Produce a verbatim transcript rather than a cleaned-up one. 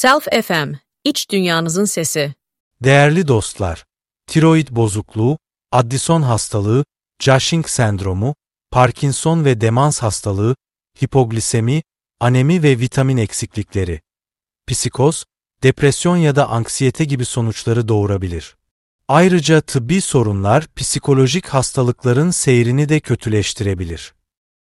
Self F M, iç dünyanızın sesi. Değerli dostlar, tiroid bozukluğu, Addison hastalığı, Cushing sendromu, Parkinson ve demans hastalığı, hipoglisemi, anemi ve vitamin eksiklikleri, psikoz, depresyon ya da anksiyete gibi sonuçları doğurabilir. Ayrıca tıbbi sorunlar psikolojik hastalıkların seyrini de kötüleştirebilir.